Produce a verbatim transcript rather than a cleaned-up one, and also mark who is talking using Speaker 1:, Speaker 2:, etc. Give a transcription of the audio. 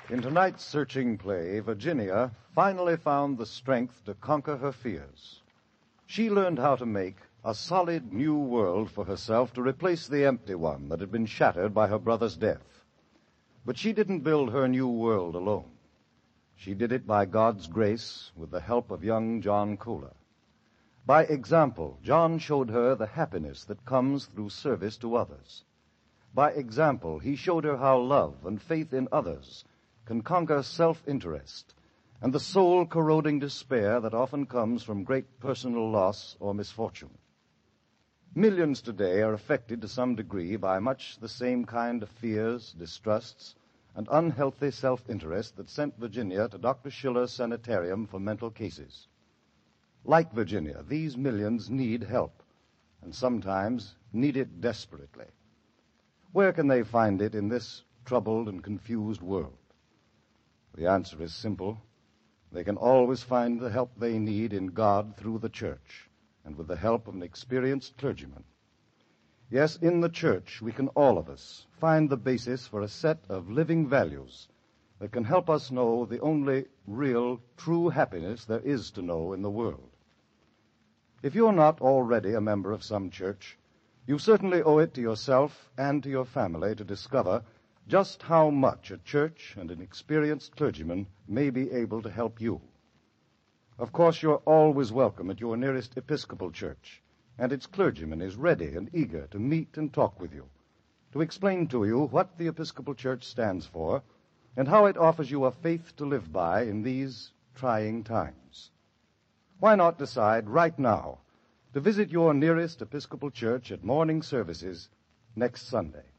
Speaker 1: In tonight's searching play, Virginia finally found the strength to conquer her fears. She learned how to make a solid new world for herself to replace the empty one that had been shattered by her brother's death. But she didn't build her new world alone. She did it by God's grace with the help of young John Kohler. By example, John showed her the happiness that comes through service to others. By example, he showed her how love and faith in others can conquer self-interest and the soul-corroding despair that often comes from great personal loss or misfortune. Millions today are affected to some degree by much the same kind of fears, distrusts, and unhealthy self-interest that sent Virginia to Doctor Schiller's sanitarium for mental cases. Like Virginia, these millions need help, and sometimes need it desperately. Where can they find it in this troubled and confused world? The answer is simple. They can always find the help they need in God through the church and with the help of an experienced clergyman. Yes, in the church we can all of us find the basis for a set of living values that can help us know the only real, true happiness there is to know in the world. If you're not already a member of some church, you certainly owe it to yourself and to your family to discover just how much a church and an experienced clergyman may be able to help you. Of course, you're always welcome at your nearest Episcopal church, and its clergyman is ready and eager to meet and talk with you, to explain to you what the Episcopal Church stands for and how it offers you a faith to live by in these trying times. Why not decide right now to visit your nearest Episcopal church at morning services next Sunday?